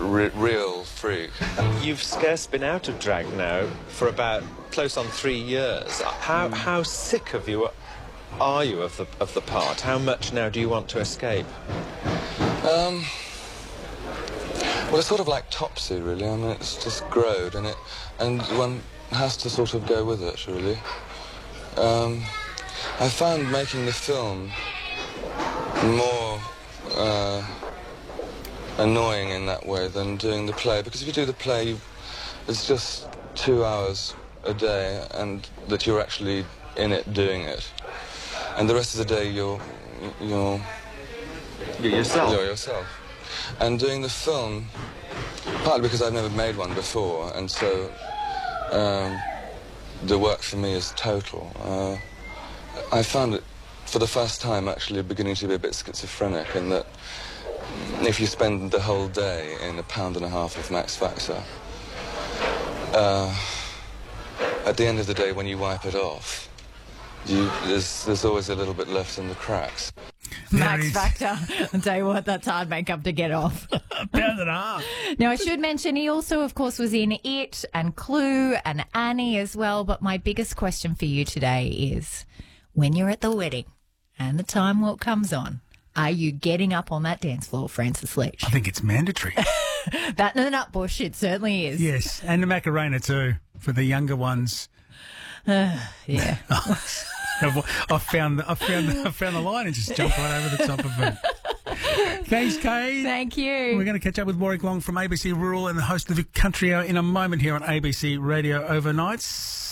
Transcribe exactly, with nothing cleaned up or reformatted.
re real freak. You've scarce been out of drag now for about close on three years. How Mm. how sick of you are you of the of the part? How much now do you want to escape? Um, well, it's sort of like Topsy, really. I mean, it's just growed, and it, and one has to sort of go with it, really. Um, I found making the film more uh, annoying in that way than doing the play, because if you do the play, you, it's just two hours a day, and that you're actually in it doing it, and the rest of the day you're you're You're yourself. You're yourself. And doing the film, partly because I've never made one before, and so um, the work for me is total. Uh, I found it, for the first time, actually beginning to be a bit schizophrenic, in that if you spend the whole day in a pound and a half of Max Factor, uh, at the end of the day, when you wipe it off, you, there's, there's always a little bit left in the cracks. Max Factor. I'll tell you what, that's hard makeup to get off. A pound and a half. Now, I should mention he also, of course, was in It and Clue and Annie as well. But my biggest question for you today is, when you're at the wedding and the time walk comes on, are you getting up on that dance floor, Francis Leach? I think it's mandatory. That and the Nutbush, it certainly is. Yes, and the Macarena too, for the younger ones. Uh, yeah. I found I found I found the line and just jumped right over the top of it. Thanks, Kay. Thank you. We're going to catch up with Warwick Long from A B C Rural and the host of the Country Hour in a moment here on A B C Radio Overnights.